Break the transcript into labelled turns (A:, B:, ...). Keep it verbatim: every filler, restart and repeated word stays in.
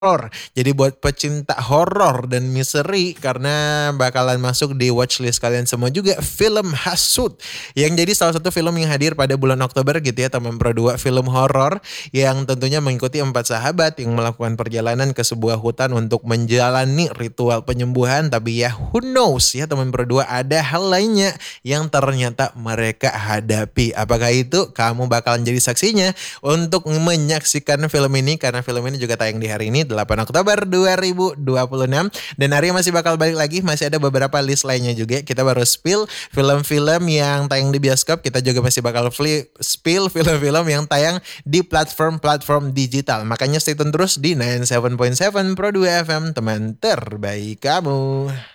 A: horor. Jadi buat pecinta horor dan misteri karena bakalan masuk di watchlist kalian semua juga film Hasud yang jadi salah satu film yang hadir pada bulan Oktober gitu ya teman Pro dua, film horor yang tentunya mengikuti empat sahabat yang melakukan perjalanan ke sebuah hutan untuk menjalani ritual penyembuhan, tapi ya who knows ya teman Pro dua, ada hal lainnya yang ternyata mereka hadapi. Apakah itu? Kamu bakalan jadi saksinya untuk menyaksikan film ini karena film ini juga tayang di hari ini delapan Oktober dua ribu dua puluh enam dan Arya masih bakal balik lagi, masih ada beberapa list lainnya juga. Kita baru spill film-film yang tayang di bioskop, kita juga masih bakal spill film-film yang tayang di platform-platform digital. Makanya stay tune terus di sembilan puluh tujuh koma tujuh Pro dua F M, teman terbaik kamu.